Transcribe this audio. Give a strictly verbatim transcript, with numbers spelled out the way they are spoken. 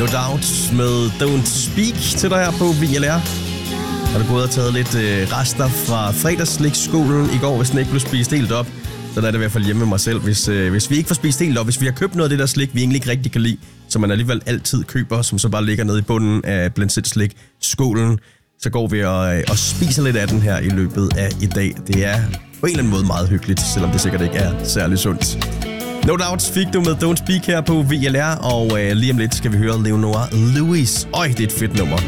No Doubt med Don't Speak til dig her på V L R. Har du gået og taget lidt øh, rester fra fredagsslikskolen i går, hvis den ikke blev spist helt op? Så er det i hvert fald hjemme med mig selv. Hvis, øh, hvis vi ikke får spist helt op, hvis vi har købt noget af det der slik, vi egentlig ikke rigtig kan lide, som man alligevel altid køber, som så bare ligger nede i bunden af Blindt slik-skålen, så går vi og, øh, og spiser lidt af den her i løbet af i dag. Det er på en eller anden måde meget hyggeligt, selvom det sikkert ikke er særlig sundt. No Doubt fik du med Don't Speak her på V L R, og øh, lige om lidt skal vi høre Leonora Lewis. Øj, det er et fedt nummer.